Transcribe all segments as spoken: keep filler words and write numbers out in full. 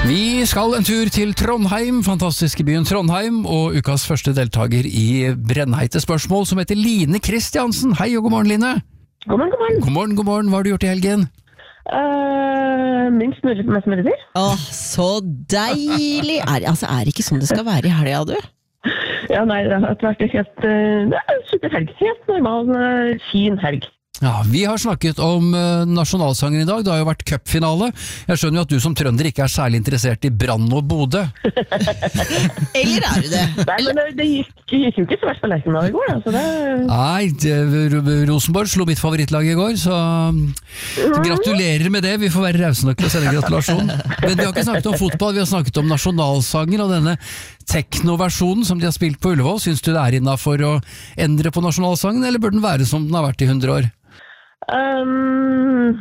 Vi skal en tur til Trondheim, fantastiske byen Trondheim, og ukas første deltager i brennheite spørsmål som heter Line Kristiansen. Hei og god morgen, Line. God morgen, god morgen. God morgen, god morgen. Hva har du gjort i helgen? Uh, minst mulig mest mulig til. Åh, så deilig. Er, altså, er det ikke sånn det skal være i helga, du? Ja, nei, det har vært helt uh, det er super helg. Helt normal, uh, fin helg. Ja, vi har snakket om uh, nasjonalsangen i dag. Det har jo vært cupfinale. Jeg skjønner jo at du som trønder ikke er særlig interessert i Brann og Bodø. Eller er du det? Nei, men det, det gikk, gikk jo ikke så verst på Lerkendal i går. Altså det... Nei, det, Rosenborg slo mitt favorittlag i går, så mm. gratulerer med det. Vi får være rause nok til å sende gratulasjon. Men vi har ikke snakket om fotball, vi har snakket om nasjonalsangen og denne teknoversjonen som de har spilt på Ullevål. Syns du det er innenfor å endre på nasjonalsangen, eller bør den være som den har vært i hundre år? Um,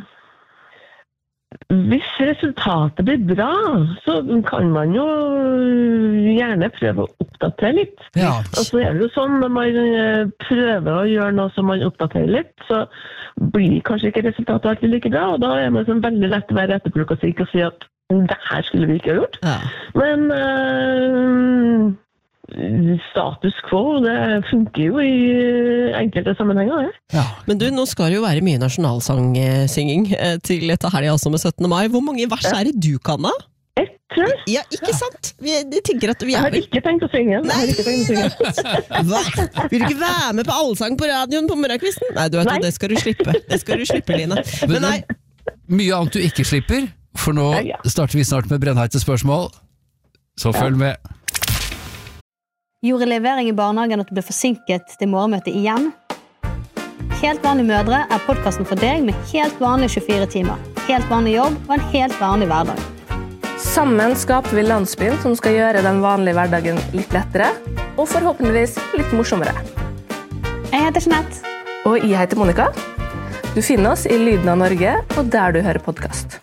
hvis resultatet blir bra, så kan man jo gjerne prøve å oppdatere litt. Ja. Og så er det jo sånn, når man prøver å gjøre noe som man oppdaterer litt, så blir kanskje ikke resultatet alltid like bra, og da er man sånn veldig lett å være etterplukk og si, og si at det her skulle vi ikke ha gjort. Ja. Men uh, status quo, det funker jo i enkelte sammenhenger. Ja. Men du, nå skal det jo være mye nasjonalsangsynging til dette her også med syttende mai. Hvor mange vers er det du kan da? Ett, tror jeg. Ja, ikke sant? Vi, de tenker at vi er... Jeg har ikke tenkt å synge. Jeg har ikke tenkt å synge. Hva? Vil du ikke være med på allsang på radioen på morgenkvisten? Nei, du vet jo, det skal du slippe. Det skal du slippe, Line. Men nei... Mye annet du ikke slipper, for nå starter vi snart med brennheite spørsmål. Så følg med. Gjorde levering i barnehagen at du ble forsinket til morgenmøtet igjen? Helt vanlige mødre er podcasten for deg med helt vanlige tjuefire timer, helt vanlig jobb og en helt vanlig hverdag. Sammen skaper vi landsbyen som skal gjøre den vanlige hverdagen litt lettere, og forhåpentligvis litt morsommere. Jeg heter Jeanette. Og jeg heter Monica. Du finner oss i Lyden av Norge, og der du hører podcast.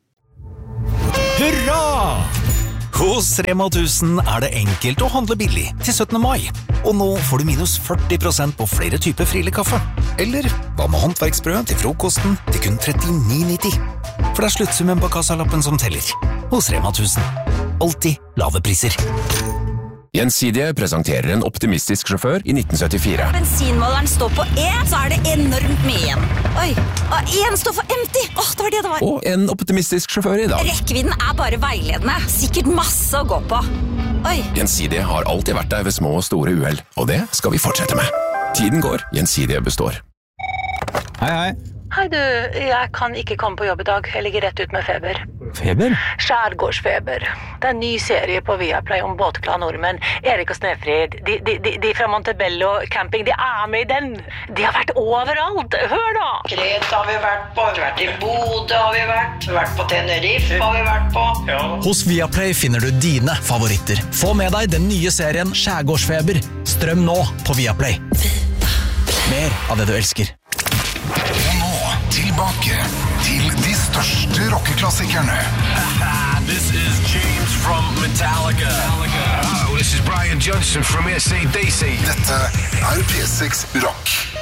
Hurra! Hos Rema tusen er det enkelt å handle billig til syttende mai. Og nå får du minus førti prosent på flere typer frilig kaffe. Eller hva med håndverksbrød til frokosten til kun trettini nitti? For det er sluttsummen på kassalappen som teller. Hos Rema tusen. Alltid lave priser. Gjensidige presenterer en optimistisk sjåfør i nitten syttifire. Bensinmåleren står på E, så er det enormt mye igjen. Oi, og en står for empty. Åh, det var det det var. Og en optimistisk sjåfør i dag. Rekkevidden er bare veiledende. Sikkert masse å gå på. Oi. Gjensidige har alltid vært der ved små og store uheld, og det skal vi fortsette med. Tiden går, Gjensidige består. Hei, hei. Hei du, jeg kan ikke komme på jobb i dag. Jeg ligger rett ut med feber. Feber? Skjærgårdsfeber. Det er en ny serie på Viaplay om båtglade nordmenn. Erik og Snefrid, de, de, de, de fra Montebello camping, de er med i den. De har vært overalt. Hør da! Kreta har vi vært på, vi har vært i Bodø har vi vært, vi har vært på Tenerife har vi vært på. Ja. Hos Viaplay finner du dine favoritter. Få med deg den nye serien Skjærgårdsfeber. Strøm nå på Viaplay. Mer av det du elsker. Tilbake til de største rockeklassikerne. This is James from Metallica. Oh, this is Brian Johnson from A C D C. Dette er P seks Rock.